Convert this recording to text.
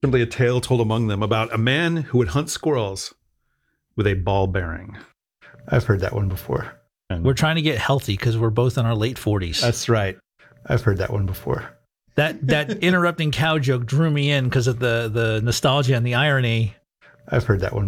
Simply a tale told among them about a man who would hunt squirrels with a ball bearing. I've heard that one before. We're trying to get healthy because we're both in our late 40s. That's right. I've heard that one before. That interrupting cow joke drew me in because of the nostalgia and the irony. I've heard that one